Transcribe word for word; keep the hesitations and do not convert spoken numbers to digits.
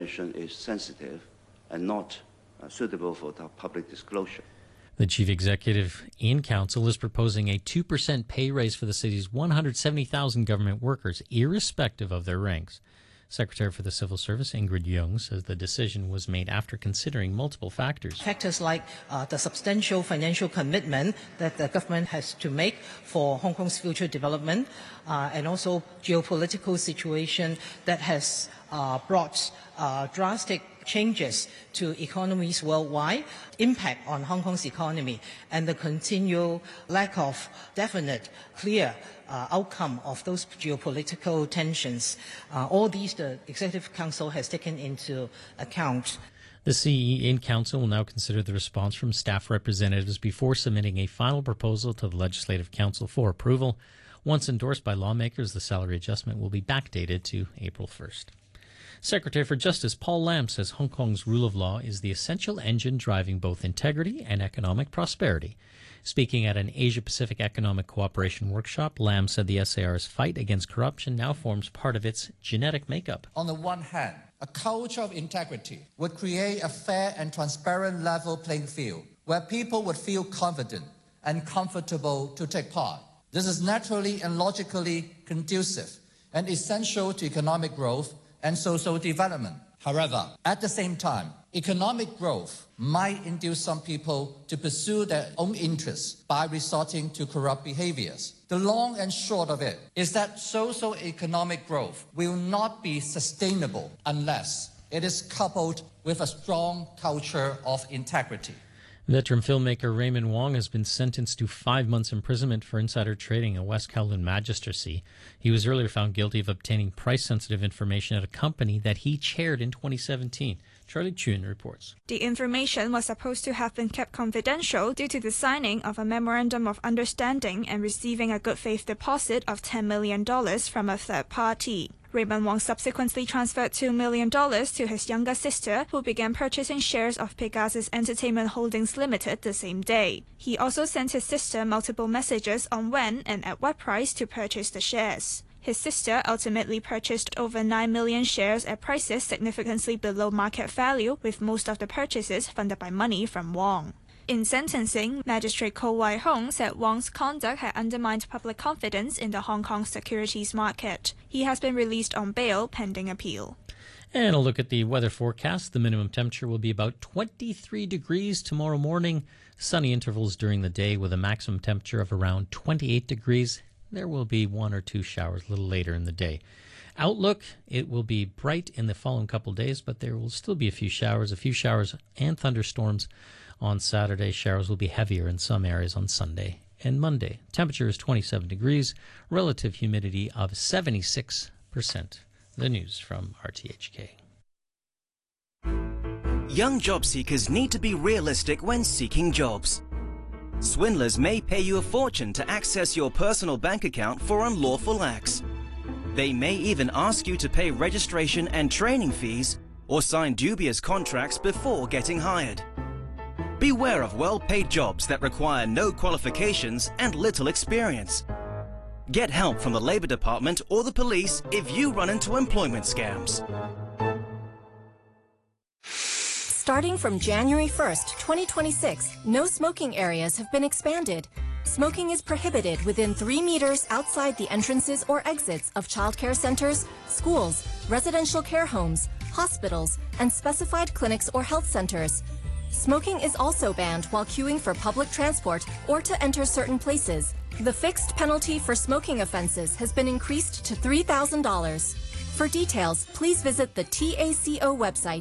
Is sensitive and not uh, suitable for the public disclosure. The chief executive in council is proposing a two percent pay raise for the city's one hundred seventy thousand government workers, irrespective of their ranks. Secretary for the Civil Service, Ingrid Young, says the decision was made after considering multiple factors. Factors like uh, the substantial financial commitment that the government has to make for Hong Kong's future development, uh, and also geopolitical situation that has uh, brought uh, drastic changes to economies worldwide, impact on Hong Kong's economy, and the continual lack of definite, clear uh, outcome of those geopolitical tensions. Uh, all these the Executive Council has taken into account. The C E in council will now consider the response from staff representatives before submitting a final proposal to the Legislative Council for approval. Once endorsed by lawmakers, the salary adjustment will be backdated to April first. Secretary for Justice Paul Lam says Hong Kong's rule of law is the essential engine driving both integrity and economic prosperity. Speaking at an Asia-Pacific Economic Cooperation workshop, Lam said the S A R's fight against corruption now forms part of its genetic makeup. On the one hand, a culture of integrity would create a fair and transparent level playing field where people would feel confident and comfortable to take part. This is naturally and logically conducive and essential to economic growth and social development. However, at the same time, economic growth might induce some people to pursue their own interests by resorting to corrupt behaviors. The long and short of it is that social economic growth will not be sustainable unless it is coupled with a strong culture of integrity. Veteran filmmaker Raymond Wong has been sentenced to five months imprisonment for insider trading at West Kowloon Magistracy. He was earlier found guilty of obtaining price-sensitive information at a company that he chaired in twenty seventeen. Charlie Chun reports. The information was supposed to have been kept confidential due to the signing of a memorandum of understanding and receiving a good faith deposit of ten million dollars from a third party. Raymond Wong subsequently transferred two million dollars to his younger sister, who began purchasing shares of Pegasus Entertainment Holdings Limited the same day. He also sent his sister multiple messages on when and at what price to purchase the shares. His sister ultimately purchased over nine million shares at prices significantly below market value, with most of the purchases funded by money from Wong. In sentencing, Magistrate Ko Wai Hong said Wong's conduct had undermined public confidence in the Hong Kong securities market. He has been released on bail pending appeal. And a look at the weather forecast. The minimum temperature will be about twenty-three degrees tomorrow morning. Sunny intervals during the day with a maximum temperature of around twenty-eight degrees. There will be one or two showers a little later in the day. Outlook, it will be bright in the following couple days, but there will still be a few showers, a few showers and thunderstorms on Saturday. Showers will be heavier in some areas on Sunday and Monday. Temperature is twenty-seven degrees, relative humidity of seventy-six percent. The news from R T H K. Young job seekers need to be realistic when seeking jobs. Swindlers may pay you a fortune to access your personal bank account for unlawful acts. They may even ask you to pay registration and training fees or sign dubious contracts before getting hired. Beware of well-paid jobs that require no qualifications and little experience. Get help from the Labour Department or the police if you run into employment scams. Starting from January first, twenty twenty-six, no smoking areas have been expanded. Smoking is prohibited within three meters outside the entrances or exits of childcare centers, schools, residential care homes, hospitals, and specified clinics or health centers. Smoking is also banned while queuing for public transport or to enter certain places. The fixed penalty for smoking offenses has been increased to three thousand dollars. For details, please visit the T A C O website